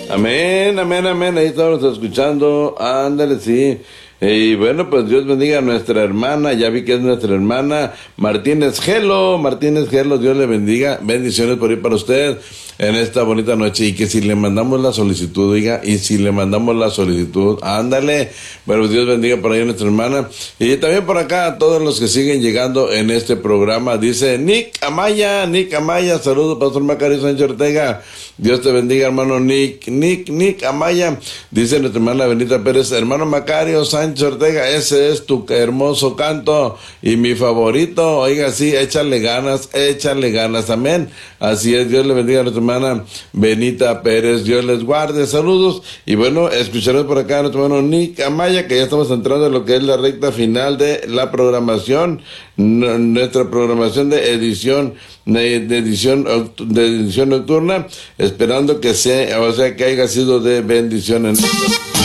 Amén, amén, amén. Ahí estamos escuchando. Ándale, sí. Y bueno, pues Dios bendiga a nuestra hermana. Ya vi que es nuestra hermana Martínez Gelo. Martínez Gelo, Dios le bendiga. Bendiciones por ir para usted en esta bonita noche. Y que si le mandamos la solicitud, oiga, y si le mandamos la solicitud, ándale. Bueno, Dios bendiga por ahí a nuestra hermana. Y también por acá a todos los que siguen llegando en este programa. Dice Nick Amaya, saludos, Pastor Macario Sánchez Ortega. Dios te bendiga, hermano Nick Amaya. Dice nuestra hermana Benita Pérez, hermano Macario Sánchez Ortega, ese es tu hermoso canto y mi favorito. Oiga, sí, échale ganas, amén. Así es, Dios le bendiga a nuestra hermana Benita Pérez, Dios les guarde, saludos. Y bueno, escucharemos por acá a nuestro hermano Nick Amaya, que ya estamos entrando en lo que es la recta final de la programación, nuestra programación de edición nocturna, esperando que sea, o sea, que haya sido de bendición en esto.